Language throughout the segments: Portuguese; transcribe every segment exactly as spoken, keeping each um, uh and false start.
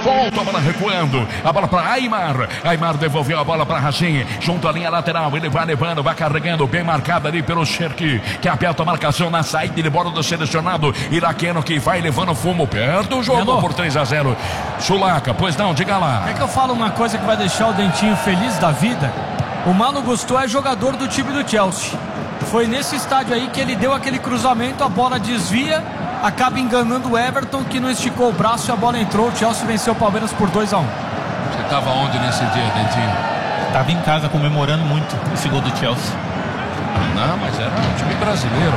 volta a bola recuando, a bola para Aimar, Aimar devolveu a bola para Rachin, junto à linha lateral, ele vai levando, vai carregando, bem marcado ali pelo Cherki, que aperta a marcação na saída de bola do selecionado iraquiano, que vai levando fumo perto do jogo. Alô? Por três a zero. Chulaca, pois não, diga lá. É que eu falo uma coisa que vai deixar o Dentinho feliz da vida. O Malo Gusto é jogador do time do Chelsea. Foi nesse estádio aí que ele deu aquele cruzamento, a bola desvia, acaba enganando o Everton, que não esticou o braço e a bola entrou. O Chelsea venceu o Palmeiras por dois a um. Você estava onde nesse dia, Dentinho? Estava em casa comemorando muito esse gol do Chelsea. Não, mas era um time brasileiro.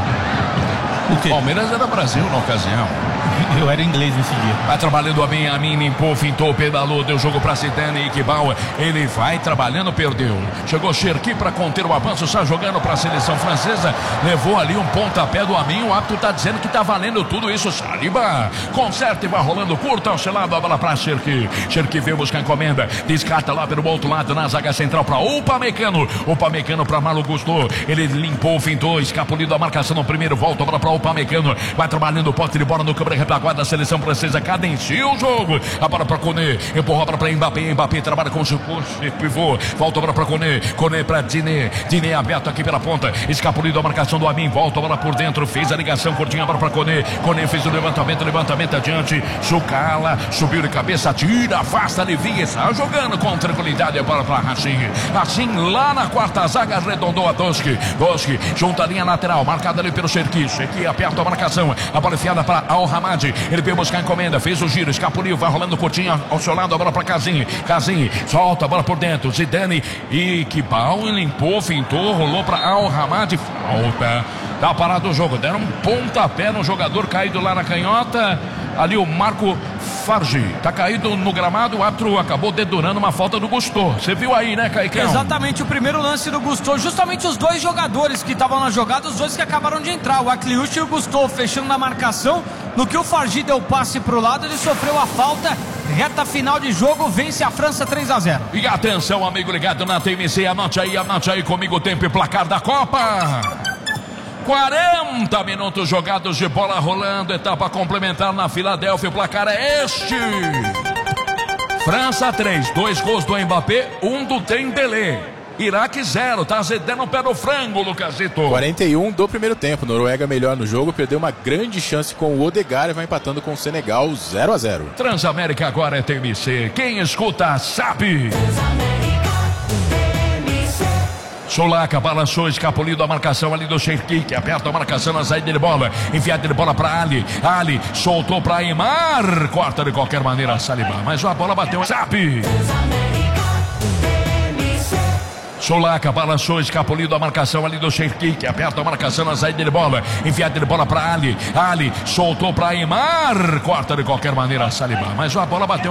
O quê? Palmeiras era Brasil na ocasião. Eu era inglês nesse dia. Vai trabalhando a minha, a mim limpou, fintou, pedalou, deu jogo pra Zidane, Iqbal. Ele vai trabalhando, perdeu. Chegou Cherki pra conter o avanço, está jogando pra seleção francesa. Levou ali um pontapé do Amin. O árbitro tá dizendo que tá valendo tudo isso. Saliba conserta e vai rolando curto ao seu lado, a bola pra Cherki. Cherki veio buscar encomenda, descarta lá pelo outro lado na zaga central pra Upamecano. Upamecano pra Malo Gusto. Ele limpou, fintou, escapulido a marcação no primeiro, volta a bola pra Upamecano. Vai trabalhando o pote de bola no câmera retaguarda da seleção francesa, cadencia o jogo. A bola para Koné, empurra a bola para Mbappé. Mbappé trabalha com o seu pivô, volta a bola para Koné, Koné para Diné, Diné aberto aqui pela ponta, escapulido a marcação do Amin, volta a bola por dentro, fez a ligação, curtinha a bola para Koné. Koné fez o levantamento, levantamento adiante, Sucala, subiu de cabeça, tira, afasta, alivia, está jogando com tranquilidade a bola para Rachin. Rachin lá na quarta zaga, arredondou a Doski. Doski junta a linha lateral, marcada ali pelo Cherki. Cherki aperta a marcação, a bola enfiada para Al-Hamad. Ele veio buscar a encomenda, fez o giro, escapuliu, vai rolando curtinho ao seu lado, a bola para Casim. Casim solta a bola por dentro, Zidane e Iqbal limpou, fintou, rolou para Al-Hamad. Falta, tá parado o jogo, deram um pontapé no jogador caído lá na canhota. Ali o Marco Fargi tá caído no gramado, o árbitro acabou dedurando uma falta do Gusto. Você viu aí, né, Caicão? Exatamente, o primeiro lance do Gusto, justamente os dois jogadores que estavam na jogada, os dois que acabaram de entrar, o Akliush e o Gusto fechando na marcação. No que o Fargi deu passe pro lado, ele sofreu a falta. Reta final de jogo, vence a França três a zero. E atenção, amigo ligado na T M C, anote aí, anote aí comigo o tempo e placar da Copa. quarenta minutos jogados de bola rolando, etapa complementar na Filadélfia, o placar é este. França três, dois gols do Mbappé, um do Dembélé. Iraque zero, tá azedando o pé no frango, Lucasito. quarenta e um do primeiro tempo, Noruega melhor no jogo, perdeu uma grande chance com o Odegaard e vai empatando com o Senegal zero a zero. Transamérica agora é T M C, quem escuta sabe. Chulaca balançou, escapulido a marcação ali do Cherki, que aperta a marcação na saída de bola, enfiada de bola para Ali, Ali soltou para Aimar, corta de qualquer maneira Saliba, mas a bola bateu, sabe. Chulaca balançou, escapulido a marcação ali do Cherki, que aperta a marcação na saída de bola, enfiada de bola para Ali, Ali soltou para Aimar, corta de qualquer maneira Saliba, mas a bola bateu.